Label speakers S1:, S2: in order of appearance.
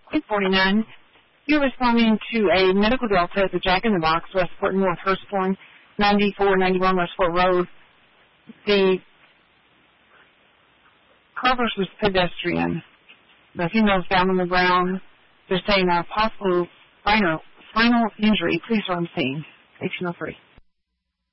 S1: 849. You're responding to a medical delta at the Jack in the Box, Westport North Hurstbourne, 9491 Westport Road. The car was pedestrian. The female's down on the ground. They're saying a possible spinal injury. Please run scene. 1803.